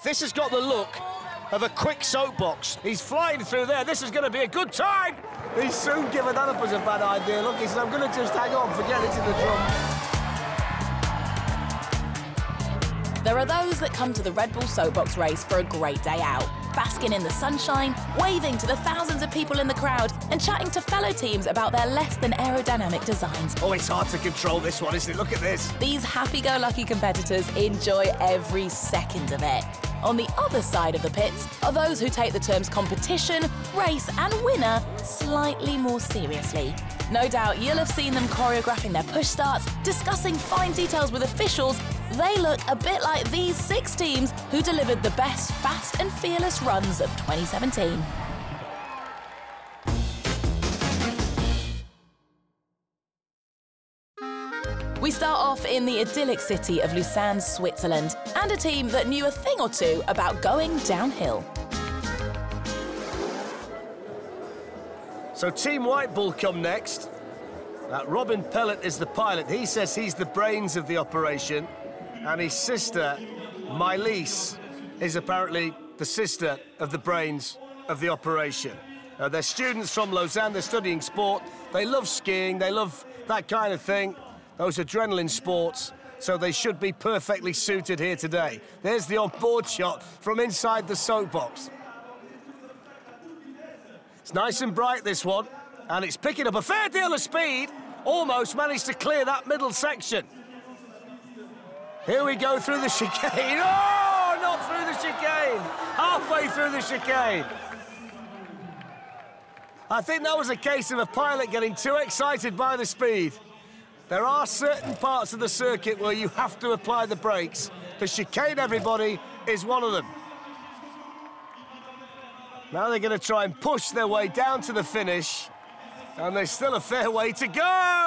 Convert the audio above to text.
This has got the look of a quick soapbox. He's flying through there. This is going to be a good time. He's soon given that up as a bad idea. Look, he said, I'm going to just hang on, forget it in the drum. There are those that come to the Red Bull Soapbox race for a great day out, basking in the sunshine, waving to the thousands of people in the crowd, and chatting to fellow teams about their less than aerodynamic designs. Oh, it's hard to control this one, isn't it? Look at this. These happy-go-lucky competitors enjoy every second of it. On the other side of the pits are those who take the terms competition, race and winner slightly more seriously. No doubt you'll have seen them choreographing their push starts, discussing fine details with officials. They look a bit like these 6 teams who delivered the best fast and fearless runs of 2017. We start off in the idyllic city of Lucerne, Switzerland, and a team that knew a thing or two about going downhill. So Team White Bull come next. Robin Pellet is the pilot. He says he's the brains of the operation, and his sister, Mylise, is apparently the sister of the brains of the operation. They're students from Lausanne. They're studying sport. They love skiing. They love that kind of thing. Those adrenaline sports, so they should be perfectly suited here today. There's the on-board shot from inside the soapbox. It's nice and bright, this one, and it's picking up a fair deal of speed. Almost managed to clear that middle section. Here we go through the chicane. Oh, not through the chicane. Halfway through the chicane. I think that was a case of a pilot getting too excited by the speed. There are certain parts of the circuit where you have to apply the brakes. The chicane, everybody, is one of them. Now they're going to try and push their way down to the finish, and there's still a fair way to go.